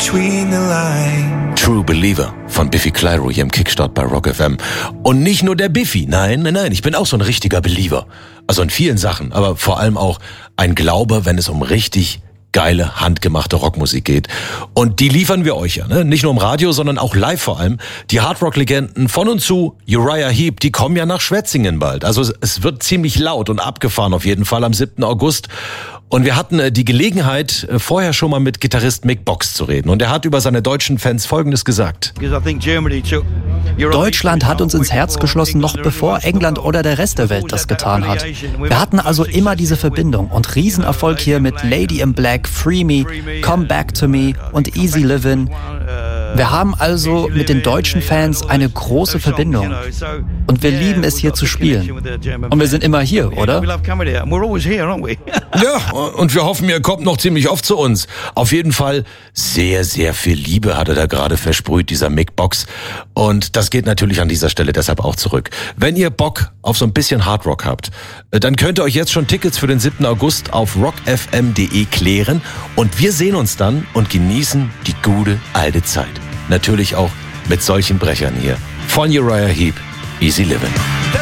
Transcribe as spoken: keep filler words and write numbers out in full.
between the lines. True Believer von Biffy Clyro hier im Kickstart bei Rock F M. Und nicht nur der Biffy, nein, nein, nein, ich bin auch so ein richtiger Believer. Also in vielen Sachen, aber vor allem auch ein Glaube, wenn es um richtig geile, handgemachte Rockmusik geht. Und die liefern wir euch ja, ne? Nicht nur im Radio, sondern auch live vor allem. Die Hardrock-Legenden von und zu Uriah Heep, die kommen ja nach Schwetzingen bald. Also es wird ziemlich laut und abgefahren auf jeden Fall am siebten August. Und wir hatten die Gelegenheit, vorher schon mal mit Gitarrist Mick Box zu reden. Und er hat über seine deutschen Fans Folgendes gesagt. Deutschland hat uns ins Herz geschlossen, noch bevor England oder der Rest der Welt das getan hat. Wir hatten also immer diese Verbindung und Riesenerfolg hier mit Lady in Black, Free Me, Come Back to Me und Easy Livin'. Wir haben also mit den deutschen Fans eine große Verbindung. Und wir lieben es, hier zu spielen. Und wir sind immer hier, oder? Ja, und wir hoffen, ihr kommt noch ziemlich oft zu uns. Auf jeden Fall sehr, sehr viel Liebe hat er da gerade versprüht, dieser Mick Box. Und das geht natürlich an dieser Stelle deshalb auch zurück. Wenn ihr Bock auf so ein bisschen Hardrock habt, dann könnt ihr euch jetzt schon Tickets für den siebten August auf rock f m punkt d e klären. Und wir sehen uns dann und genießen die gute alte Zeit. Natürlich auch mit solchen Brechern hier. Von Uriah Heep, Easy Livin'.